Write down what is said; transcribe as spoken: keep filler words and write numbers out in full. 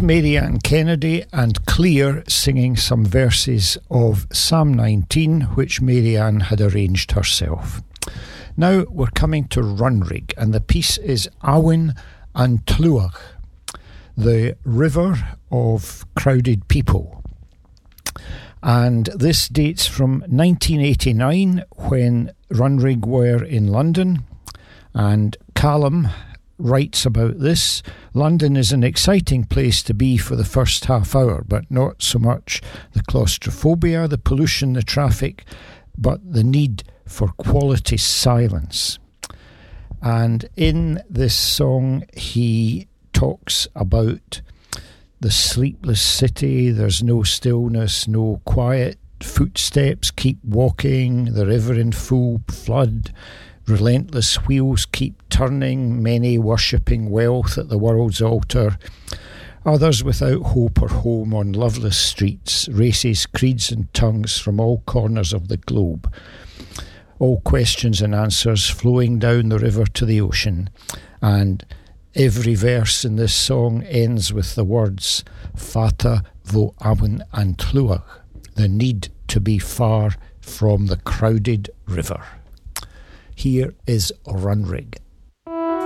Marianne Kennedy and Clear singing some verses of Psalm nineteen, which Marianne had arranged herself. Now we're coming to Runrig, and the piece is Awen and Tluach, the river of crowded people. And this dates from nineteen eighty-nine, when Runrig were in London, and Callum writes about this. London is an exciting place to be for the first half hour, but not so much the claustrophobia, the pollution, the traffic, but the need for quality silence. And in this song, he talks about the sleepless city. There's no stillness, no quiet. Footsteps keep walking, the river in full flood. Relentless wheels keep turning, many worshipping wealth at the world's altar. Others without hope or home on loveless streets, races, creeds and tongues from all corners of the globe. All questions and answers flowing down the river to the ocean. And every verse in this song ends with the words Fata vo awen and tluach, the need to be far from the crowded river. Here is Runrig.